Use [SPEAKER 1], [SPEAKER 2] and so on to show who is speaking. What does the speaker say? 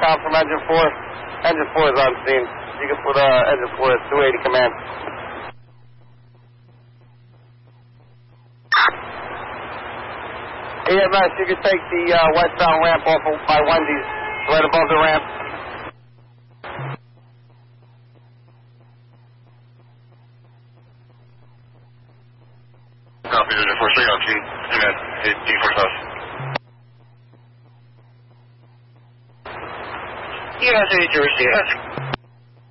[SPEAKER 1] com from Engine 4. Engine 4 is on scene. You can put Engine 4 at 280 command. EMS, you can take the westbound ramp off by Wendy's, right above the ramp.
[SPEAKER 2] Copy, Engine 4, stay on scene. Command, D4 south.
[SPEAKER 3] EMS 82 receive.